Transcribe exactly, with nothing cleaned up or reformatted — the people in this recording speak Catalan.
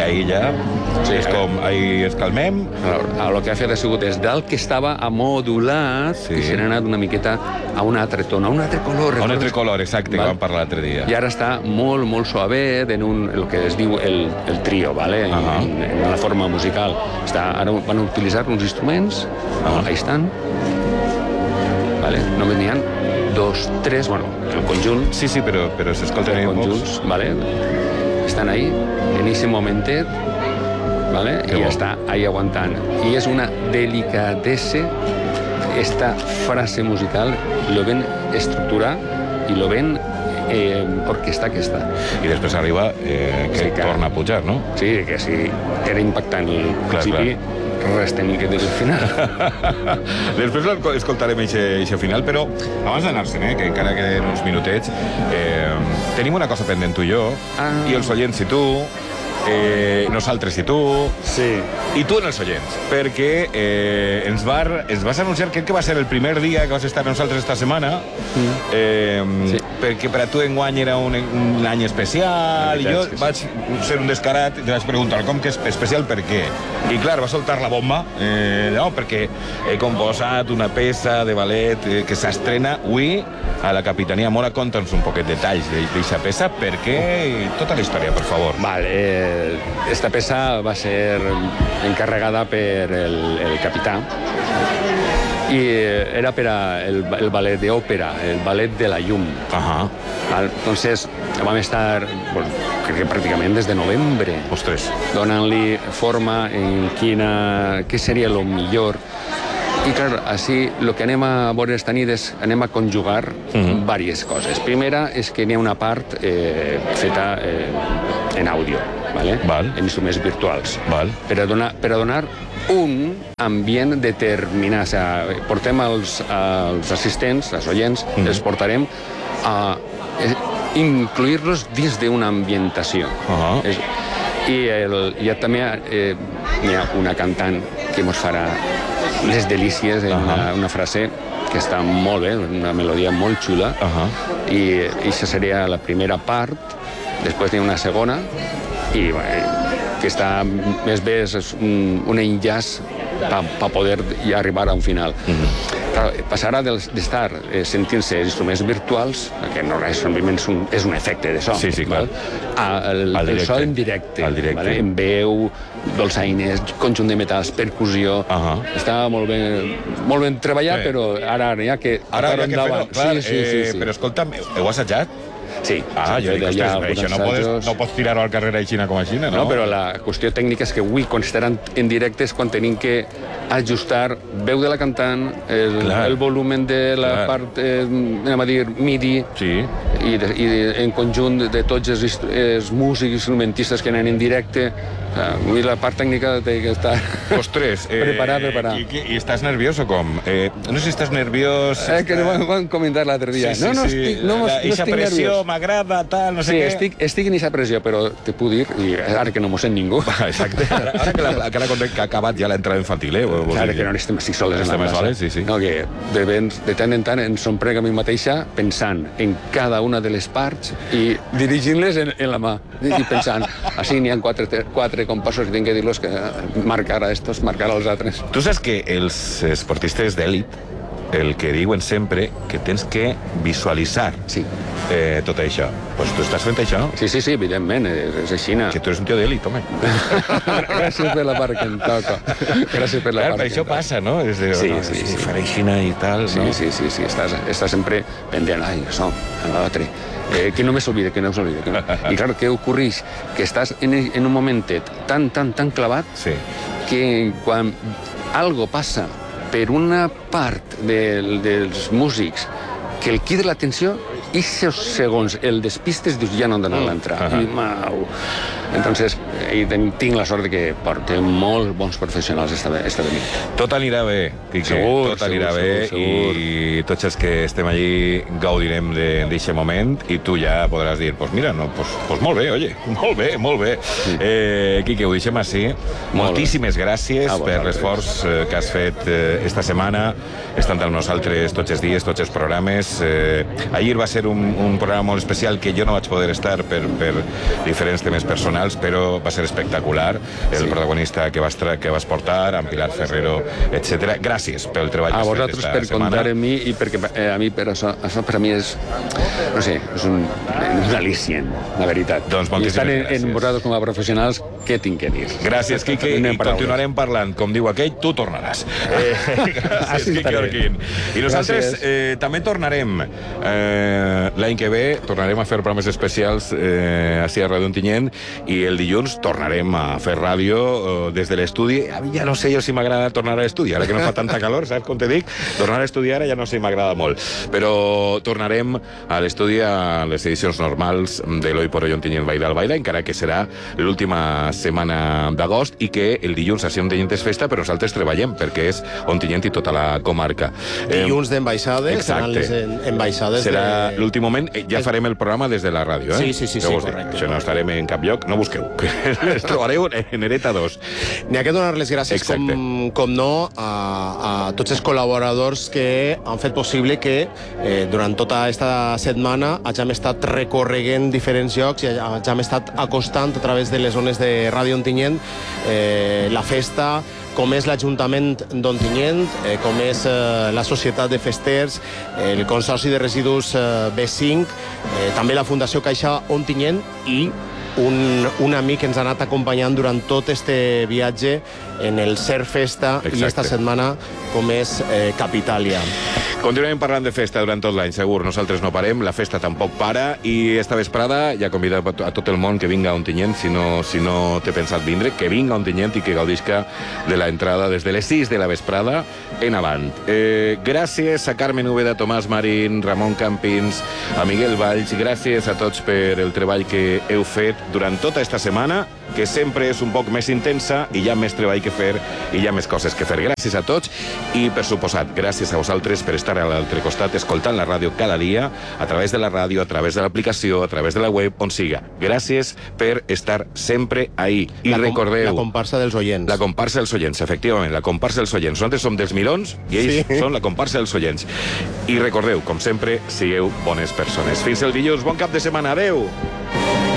illa, sí, és com, ahí es calmem... El que ha fet ha sigut des del que estava a modulat, sí. i se n'ha anat una miqueta a un altre ton, a un altre color. A un altre color, exacte, que vam parlar l'altre dia. I ara està molt, molt suavet en un, el que es diu el, el trio, ¿vale? En, uh -huh. en, en la forma musical. Està, ara van utilitzar uns instruments, uh -huh. ahí estan, ¿vale? Només n'hi ha dos, tres, bueno, el conjunt... Sí, sí, però, però s'escolten en conjunts, ¿vale? Estan ahí, en ese momentet, ¿vale? Qué I bo. està ahí aguantant. I és una delicadesa esta frase musical, lo ven estructurar i lo ven eh, orquestar que està. I després arriba eh, que, sí, que torna a pujar, no? Sí, que sí, era impactant el principi, res tenim que dir al final. Després escoltarem aquest final, però abans d'anar-se'n, eh, que encara queden uns minutets, eh, tenim una cosa pendent tu i jo, ah. i els oients i tu, eh, nosaltres i tu, sí. i tu en els oients, perquè eh, ens, var, ens vas anunciar que, que va ser el primer dia que vas estar amb nosaltres esta setmana, mm. eh, sí. perquè per a tu enguany era un, un any especial, i jo vaig ser un descarat i te vaig preguntar com que és especial, per què? I clar, va soltar la bomba, eh, no, perquè he composat una peça de ballet eh, que s'estrena avui a la Capitania Mora. Conta'ns un poquet detalls d'aquesta peça, per què i tota la història, per favor. Vale, eh, esta peça va ser encarregada per el, el capità i era per a el, el ballet d'òpera, el ballet de la llum. Ajá. Entonces vam estar, bueno, crec que pràcticament des de novembre. Ostres. Donant-li forma en quina... què seria el millor. I, clar, així, el que anem a veure esta nit és anem a conjugar uh-huh. diverses coses. Primera és que n'hi ha una part eh, feta eh, en àudio, ¿vale? Val. En instruments virtuals. Val. Per a donar, per a donar un ambient determinat. O sigui, portem els, els assistents, els oients, uh-huh. els portarem a eh, incluir-los dins d'una ambientació. Uh-huh. És, I el, hi ha també eh, hi ha una cantant que ens farà les delícies en uh-huh. una, una frase que està molt bé, una melodia molt xula, uh-huh. i això seria la primera part. Després n'hi ha una segona i bueno, que està més bé és un, un enllaç per pa poder arribar a un final. Uh-huh. Passarà d'estar eh, sentint-se instruments virtuals, que no és, és, un, és un efecte de so, sí, sí, clar. El, el so en directe, directe. Vale? En veu, dolçaines, conjunt de metalls, percussió. Uh-huh. Està molt ben, molt ben treballat, sí. Però ara n'hi ha que... Ara hi ha que fer-ho, clar, sí, sí, sí, sí. Eh, però escolta'm, heu assajat? Sí. Ah, jo dic, ostres, això no podes, no pots tirar-ho al carrer aixina com aixina, no? No, però la qüestió tècnica és que avui, quan estaran en directe, és quan tenim que ajustar veu de la cantant, el, el volumen de la clar. part, eh, anem a dir, midi, sí. i, de, i de, en conjunt de tots els, els músics instrumentistes que anen en directe. Avui la part tècnica té que estar Ostres, eh, preparar, preparar. I, i, I estàs nerviós o com? Eh, no sé si estàs nerviós... Eh, que no ho vam comentar l'altre dia. Sí, sí, no, no, sí. estic, no, no estic nerviós. M'agrada, tal, no sé sí, què... Estic, estic en aquesta pressió, però te puc dir, i ara que no m'ho sent ningú... Exacte, ara, ara que, la, que ara conec que ha acabat ja l'entrada infantil, eh? Ara que no estem així soles en la plaça. Soles, sí, sí. No, que de, ben, de tant en tant em somprega a mi mateixa pensant en cada una de les parts i dirigint-les en, en la mà. I pensant, així n'hi ha quatre, quatre compassos que tinc que dir-los que marcar a estos, marcar als altres. Tu saps que els esportistes d'èlit el que diuen sempre que tens que visualitzar sí. eh, tot això. Pues tu estàs fent això? Sí, sí, sí, evidentment, és, és així. Que tu eres un tio d'èlit, home. Gràcies per la part que em toca. Gràcies per la Clar, part per això passa, no? És de, sí, no, sí, sí, sí. Faré aixina i tal, sí, no? Sí, sí, sí, estàs, estàs sempre pendent, ai, això, en l'altre. Eh, que no me s'olvide, que no s'olvide. Que no. I clar, què ocorreix? Que estàs en, en un momentet tan, tan, tan clavat sí. que quan algo passa per una part de, dels músics que el crida l'atenció i segons el despistes dius ja no han d'anar a l'entrar. Uh -huh. Entonces, i tinc la sort de que portem molt bons professionals esta, esta de nit. Tot anirà bé, Quique. Segur, tot anirà segur, bé segur, segur. I tots els que estem allí gaudirem d'aquest moment i tu ja podràs dir, pues mira, no, pues, pues molt bé, oye, molt bé, molt bé. Sí. Eh, Quique, ho deixem així. Moltíssimes gràcies ah, per l'esforç eh, que has fet eh, esta setmana, estant amb nosaltres tots els dies, tots els programes. Eh, ahir va ser un, un programa molt especial que jo no vaig poder estar per, per diferents temes personals professionals, però va ser espectacular el sí. protagonista que vas, que vas portar, amb Pilar Ferrero, etcètera. Gràcies pel treball que has fet esta setmana. A vosaltres per setmana. Comptar amb mi i perquè eh, a mi per això, això per a mi és, no sé, és un, un al·licient, la veritat. Doncs I estan en, en vosaltres com a professionals, què tinc que dir? Gràcies, Quique, i continuarem parlant. Com diu aquell, tu tornaràs. Eh, gràcies, Quique Orquín. I nosaltres eh, també tornarem eh, l'any que ve, tornarem a fer programes especials eh, així a Ràdio Ontinyent, i el dilluns tornarem a fer ràdio eh, des de l'estudi. A mi ja no sé jo si m'agrada tornar a l'estudi, ara que no fa tanta calor, saps com te dic? Tornar a estudiar ja no sé si m'agrada molt. Però tornarem a l'estudi a les edicions normals de l'Hoy por Hoy Ontinyent Baida al Baida, encara que serà l'última setmana d'agost, i que el dilluns a Ontinyent és festa, però nosaltres treballem, perquè és Ontinyent i tota la comarca. Dilluns d'ambaixades, seran les ambaixades. Serà de... l'últim moment, ja farem el programa des de la ràdio, eh? Sí, sí, sí, sí, correcte. Això no estarem en cap lloc, no busqueu. Es trobareu en Hereta dos. N'hi ha que donar les gràcies, com, com no, a, a tots els col·laboradors que han fet possible que eh, durant tota aquesta setmana hàgim estat recorreguent diferents llocs i hàgim estat acostant a través de les zones de Ràdio Ontinyent eh, la festa, com és l'Ajuntament d'Ontinyent, eh, com és eh, la Societat de Festers, eh, el Consorci de Residus eh, B cinc, eh, també la Fundació Caixa Ontinyent i un, un amic que ens ha anat acompanyant durant tot este viatge en el Ser Festa. Exacte. I esta setmana com és eh, Capitàlia. Continuem parlant de festa durant tot l'any, segur. Nosaltres no parem, la festa tampoc para, i esta vesprada ja convida a tot el món que vinga a Ontinyent, si no, si no té pensat vindre, que vinga a Ontinyent i que gaudisca de la entrada des de les sis de la vesprada en avant. Eh, gràcies a Carmen Úbeda, Tomàs Marín, Ramon Campins, a Miguel Valls, gràcies a tots per el treball que heu fet durant tota esta setmana, que sempre és un poc més intensa i hi ha més treball que fer i hi ha més coses que fer. Gràcies a tots i, per suposat, gràcies a vosaltres per estar a l'altre costat escoltant la ràdio cada dia, a través de la ràdio, a través de l'aplicació, a través de la web, on siga. Gràcies per estar sempre ahí. I la recordeu... La comparsa dels oients. La comparsa dels oients, efectivament, la comparsa dels oients. Nosaltres som dels Mirons i ells sí. són la comparsa dels oients. I recordeu, com sempre, sigueu bones persones. Fins el dilluns, bon cap de setmana. Adeu!